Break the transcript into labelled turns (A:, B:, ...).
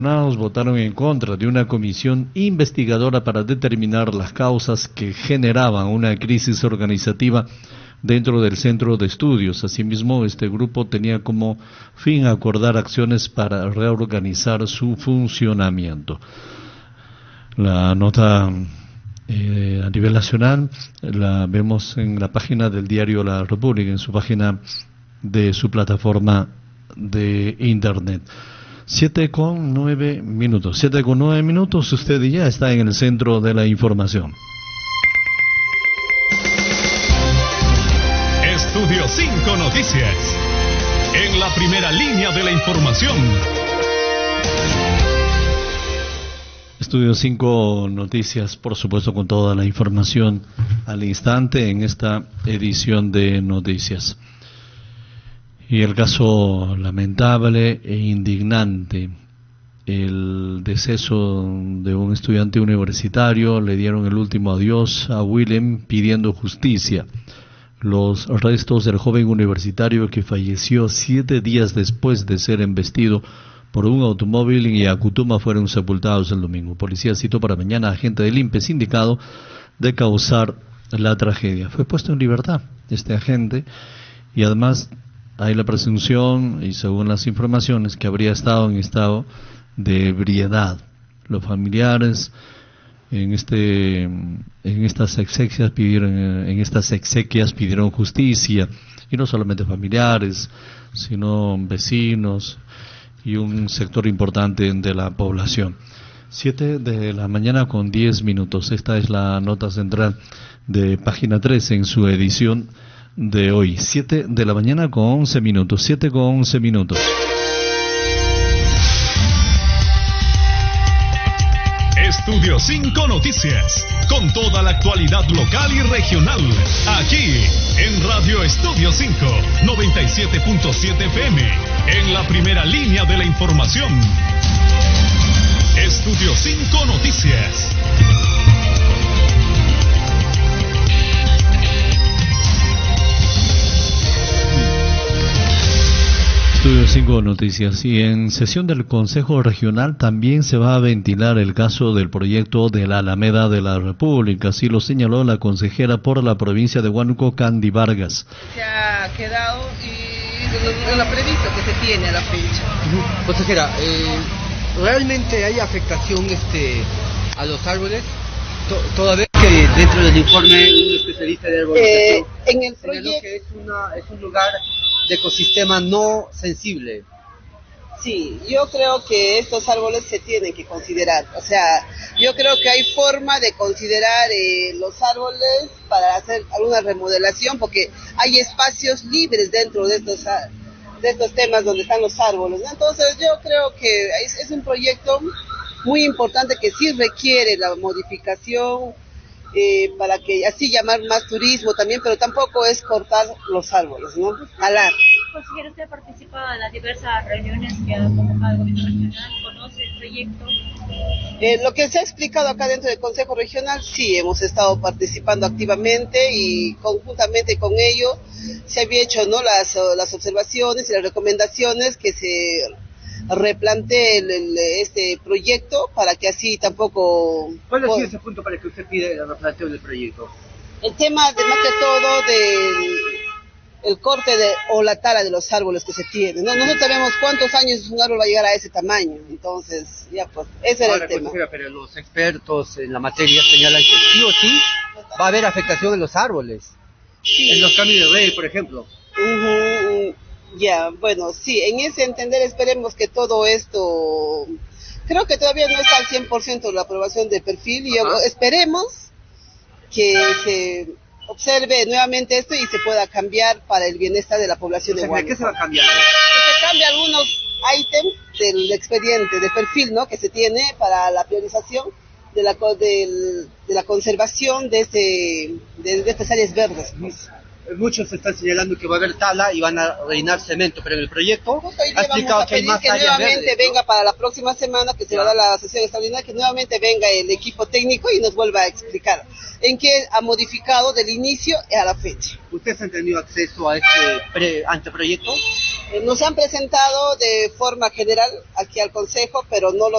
A: votaron en contra de una comisión investigadora para determinar las causas que generaban una crisis organizativa dentro del centro de estudios. Asimismo, este grupo tenía como fin acordar acciones para reorganizar su funcionamiento. La nota a nivel nacional la vemos en la página del diario La República, en su página de su plataforma de internet. 7:09, usted ya está en el centro de la información.
B: Estudio 5 Noticias, en la primera línea de la información.
A: Estudio 5 Noticias, por supuesto, con toda la información al instante en esta edición de noticias. Y el caso lamentable e indignante, el deceso de un estudiante universitario. Le dieron el último adiós a Willem pidiendo justicia. Los restos del joven universitario que falleció 7 días después de ser embestido por un automóvil en Yacutuma fueron sepultados el domingo. Policía citó para mañana a agente del INPE indicado de causar la tragedia. Fue puesto en libertad este agente y además hay la presunción, y según las informaciones, que habría estado en estado de ebriedad. Los familiares en estas exequias pidieron justicia, y no solamente familiares, sino vecinos y un sector importante de la población. 7:10 a.m. Esta es la nota central de página 13 en su edición de hoy. 7:11 a.m. 7:11 a.m.
B: Estudio 5 Noticias, con toda la actualidad local y regional, aquí en Radio Estudio 5, 97.7 FM, en la primera línea de la información. Estudio 5 Noticias.
A: Estudio 5 Noticias. Y en sesión del Consejo Regional también se va a ventilar el caso del proyecto de la Alameda de la República, así lo señaló la consejera por la provincia de Huánuco, Candy Vargas.
C: Se ha quedado y lo previsto que se tiene a la fecha.
D: Consejera, ¿realmente hay afectación a los árboles? Toda vez que dentro del informe un especialista de arborización
C: en el
D: señaló
C: proyecto
D: que es un lugar de ecosistema no sensible.
C: Sí, yo creo que estos árboles se tienen que considerar. O sea, yo creo que hay forma de considerar los árboles para hacer alguna remodelación, porque hay espacios libres dentro de estos temas donde están los árboles, ¿no? Entonces yo creo que es un proyecto muy importante que sí requiere la modificación para que así llamar más turismo también, pero tampoco es cortar los árboles, ¿no? Alar.
E: Consejero, usted ha participado en las diversas reuniones que ha convocado el gobierno regional, ¿conoce el proyecto?
C: Lo que se ha explicado acá dentro del Consejo Regional, sí, hemos estado participando activamente y conjuntamente con ello se había hecho, ¿no?, las observaciones y las recomendaciones que se replantee este proyecto para que así tampoco...
D: ¿Cuál ha sido ese punto para que usted pide el replanteo del proyecto?
C: El tema, de más que todo, el corte o la tala de los árboles que se tienen, ¿no? Nosotros sabemos cuántos años un árbol va a llegar a ese tamaño, entonces, ya pues, ese era el tema.
D: Pero los expertos en la materia señalan que sí o sí va a haber afectación en los árboles, sí, en los caminos de rey, por ejemplo.
C: Ya, bueno, sí, en ese entender esperemos que todo esto, creo que todavía no está al 100% la aprobación de perfil, y esperemos que se observe nuevamente esto y se pueda cambiar para el bienestar de la población de Huánuco.
D: ¿Qué se va a cambiar?
C: Que se cambie algunos ítems del expediente de perfil, ¿no?, que se tiene para la priorización de la conservación de estas áreas verdes, pues.
D: muchos están señalando que va a haber tala y van a rellenar cemento, pero en el proyecto
C: Hoy día
D: ha explicado
C: vamos a
D: que hay
C: pedir
D: más
C: que
D: áreas
C: nuevamente
D: verdes, ¿no?
C: venga para la próxima semana, que se va a dar la sesión extraordinaria, que nuevamente venga el equipo técnico y nos vuelva a explicar en qué ha modificado del inicio a la fecha.
D: ¿Ustedes han tenido acceso a este anteproyecto?
C: Nos han presentado de forma general aquí al Consejo, pero no lo